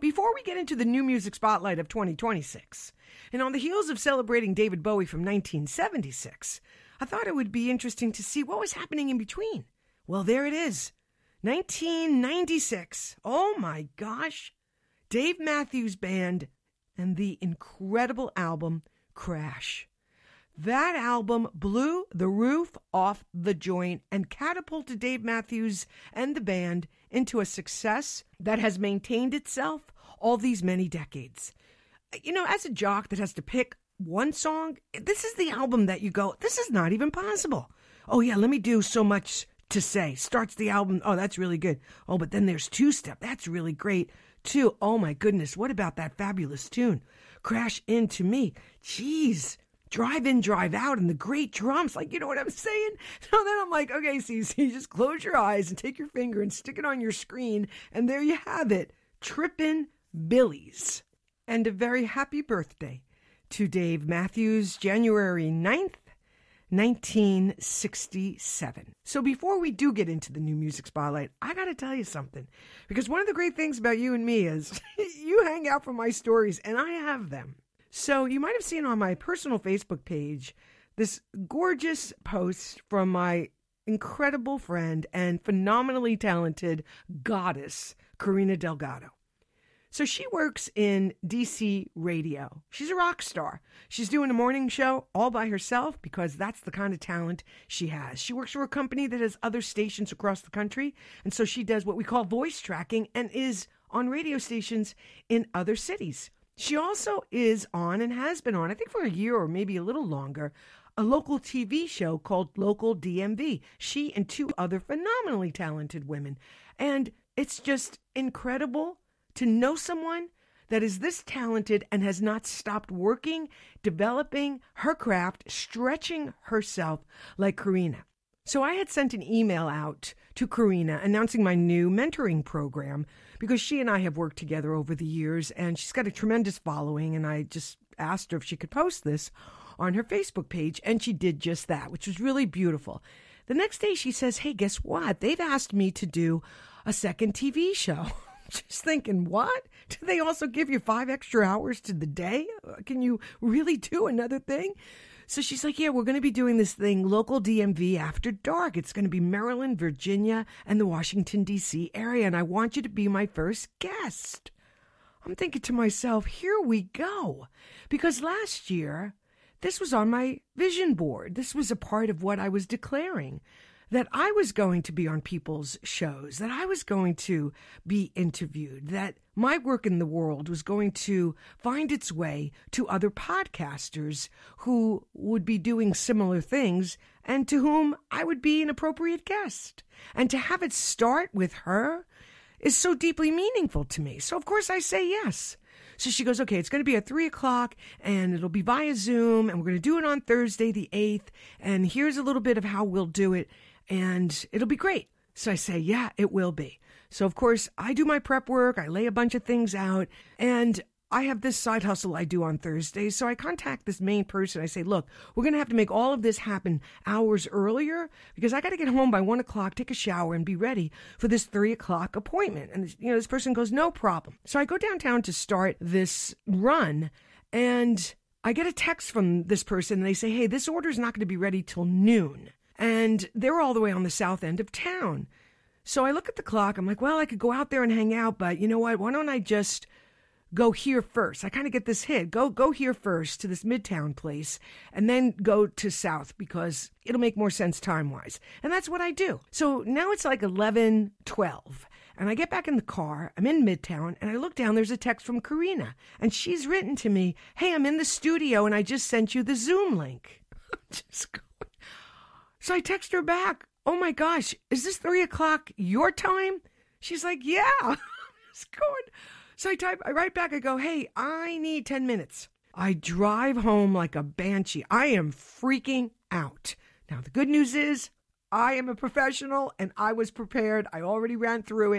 before we get into the new music spotlight of 2026, and on the heels of celebrating David Bowie from 1976, I thought it would be interesting to see what was happening in between. Well, there it is. 1996. Oh my gosh. Dave Matthews Band and the incredible album Crash. That album blew the roof off the joint and catapulted Dave Matthews and the band into a success that has maintained itself all these many decades. You know, as a jock that has to pick one song, this is the album that you go, this is not even possible. Oh yeah, let me do So Much to Say. Starts the album, oh, that's really good. Oh, but then there's Two Step, that's really great too. Oh my goodness, what about that fabulous tune? Crash Into Me. Jeez. Drive in, drive out, and the great drums. Like, you know what I'm saying? So then I'm like, okay, CC, just close your eyes and take your finger and stick it on your screen. And there you have it. Trippin' Billies. And a very happy birthday to Dave Matthews, January 9th, 1967. So before we do get into the new music spotlight, I got to tell you something. Because one of the great things about you and me is you hang out for my stories, and I have them. So you might have seen on my personal Facebook page this gorgeous post from my incredible friend and phenomenally talented goddess, Karina Delgado. So she works in DC radio. She's a rock star. She's doing a morning show all by herself because that's the kind of talent she has. She works for a company that has other stations across the country. And so she does what we call voice tracking and is on radio stations in other cities. She also is on and has been on, I think for a year or maybe a little longer, a local TV show called Local DMV. She and two other phenomenally talented women. And it's just incredible to know someone that is this talented and has not stopped working, developing her craft, stretching herself like Karina. So I had sent an email out to Karina announcing my new mentoring program because she and I have worked together over the years and she's got a tremendous following, and I just asked her if she could post this on her Facebook page, and she did just that, which was really beautiful. The next day she says, hey, guess what? They've asked me to do a second TV show. Just thinking, what? Do they also give you 5 extra hours to the day? Can you really do another thing? So she's like, yeah, we're going to be doing this thing, Local DMV After Dark. It's going to be Maryland, Virginia, and the Washington, D.C. area, and I want you to be my first guest. I'm thinking to myself, here we go. Because last year, this was on my vision board. This was a part of what I was declaring, that I was going to be on people's shows, that I was going to be interviewed, that my work in the world was going to find its way to other podcasters who would be doing similar things and to whom I would be an appropriate guest. And to have it start with her is so deeply meaningful to me. So of course I say yes. So she goes, okay, it's going to be at 3:00 and it'll be via Zoom and we're going to do it on Thursday the 8th. And here's a little bit of how we'll do it. And it'll be great. So I say, yeah, it will be. So, of course, I do my prep work. I lay a bunch of things out. And I have this side hustle I do on Thursdays. So I contact this main person. I say, look, we're going to have to make all of this happen hours earlier because I got to get home by 1:00, take a shower, and be ready for this 3:00 appointment. And, this person goes, no problem. So I go downtown to start this run. And I get a text from this person. And they say, hey, this order is not going to be ready till noon. And they're all the way on the south end of town. So I look at the clock. I'm like, well, I could go out there and hang out, but you know what? Why don't I just go here first? I kind of get this hit. Go here first to this Midtown place and then go to south because it'll make more sense time-wise. And that's what I do. So now it's like 11:12. And I get back in the car. I'm in Midtown and I look down. There's a text from Karina. And she's written to me, hey, I'm in the studio and I just sent you the Zoom link. Just going. So I text her back, oh my gosh, is this 3:00 your time? She's like, yeah. It's good. So I write back, I go, hey, I need 10 minutes. I drive home like a banshee. I am freaking out. Now, the good news is I am a professional and I was prepared. I already ran through it.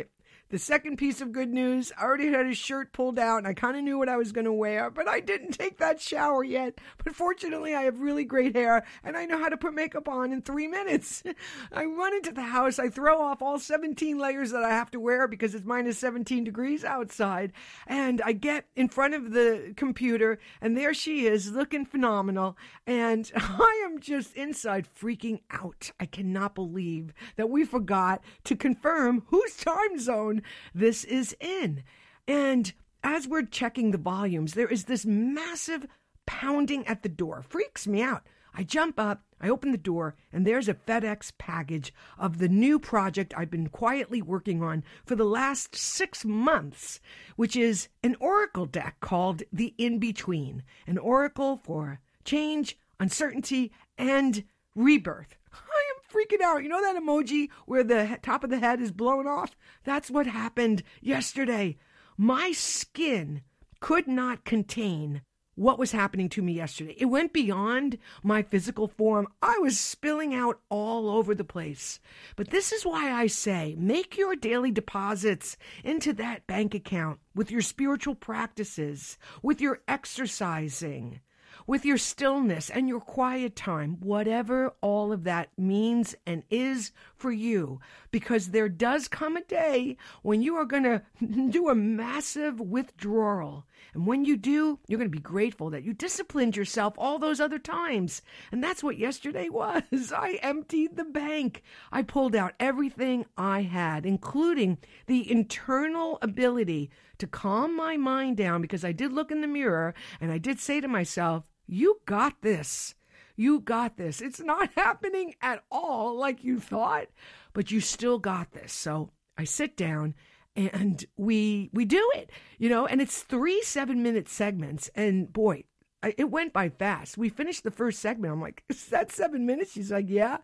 The second piece of good news, I already had his shirt pulled out and I kind of knew what I was going to wear, but I didn't take that shower yet. But fortunately, I have really great hair and I know how to put makeup on in 3 minutes. I run into the house, I throw off all 17 layers that I have to wear because it's minus 17 degrees outside, and I get in front of the computer and there she is looking phenomenal, and I am just inside freaking out. I cannot believe that we forgot to confirm whose time zone this is in. And as we're checking the volumes, there is this massive pounding at the door. Freaks me out. I jump up, I open the door, and there's a FedEx package of the new project I've been quietly working on for the last 6 months, which is an oracle deck called The In-Between, an oracle for change, uncertainty, and rebirth. Freaking out. You know that emoji where the top of the head is blown off? That's what happened yesterday. My skin could not contain what was happening to me yesterday. It went beyond my physical form. I was spilling out all over the place. But this is why I say, make your daily deposits into that bank account with your spiritual practices, with your exercising, with your stillness and your quiet time, whatever all of that means and is for you, because there does come a day when you are going to do a massive withdrawal. And when you do, you're going to be grateful that you disciplined yourself all those other times. And that's what yesterday was. I emptied the bank. I pulled out everything I had, including the internal ability to calm my mind down, because I did look in the mirror and I did say to myself, you got this. You got this. It's not happening at all like you thought, but you still got this. So I sit down and we do it, and it's 3 7-minute segments. And boy, it went by fast. We finished the first segment. I'm like, is that 7 minutes? She's like, yeah.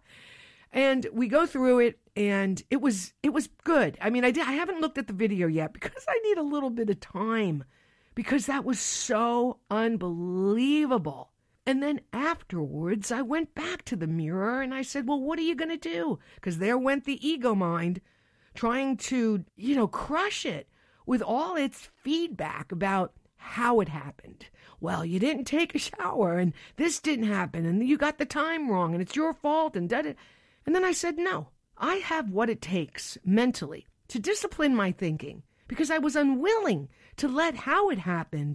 And we go through it, and it was good. I mean, I haven't looked at the video yet because I need a little bit of time, because that was so unbelievable. And then afterwards, I went back to the mirror and I said, well, what are you going to do? Because there went the ego mind trying to, crush it with all its feedback about how it happened. Well, you didn't take a shower and this didn't happen and you got the time wrong and it's your fault and da-da. And then I said, no, I have what it takes mentally to discipline my thinking, because I was unwilling to let how it happened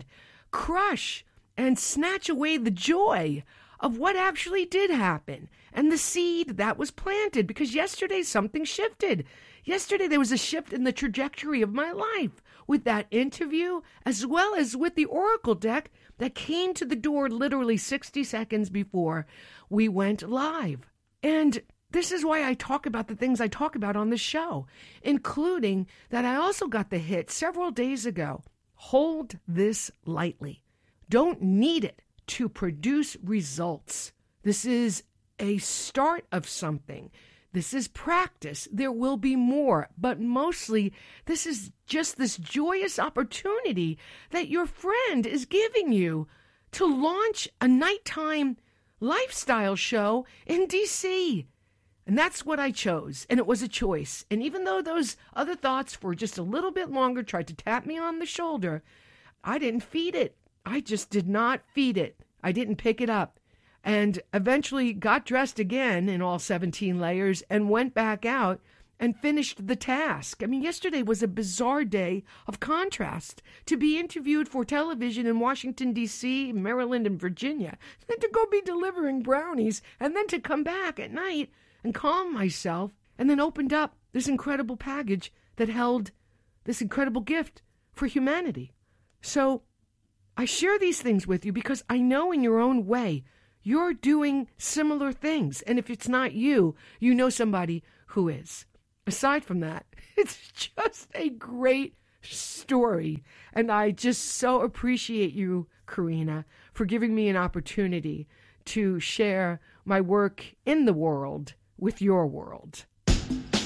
crush and snatch away the joy of what actually did happen and the seed that was planted, because yesterday something shifted. Yesterday there was a shift in the trajectory of my life with that interview, as well as with the oracle deck that came to the door literally 60 seconds before we went live. And this is why I talk about the things I talk about on the show, including that I also got the hit several days ago. Hold this lightly. Don't need it to produce results. This is a start of something. This is practice. There will be more, but mostly this is just this joyous opportunity that your friend is giving you to launch a nighttime lifestyle show in DC. And that's what I chose, and it was a choice. And even though those other thoughts for just a little bit longer tried to tap me on the shoulder, I didn't feed it. I just did not feed it. I didn't pick it up. And eventually got dressed again in all 17 layers and went back out and finished the task. I mean, yesterday was a bizarre day of contrast. To be interviewed for television in Washington, D.C., Maryland, and Virginia, then to go be delivering brownies, and then to come back at night and calm myself, and then opened up this incredible package that held this incredible gift for humanity. So I share these things with you because I know in your own way you're doing similar things. And if it's not you, you know somebody who is. Aside from that, it's just a great story. And I just so appreciate you, Karina, for giving me an opportunity to share my work in the world with your world.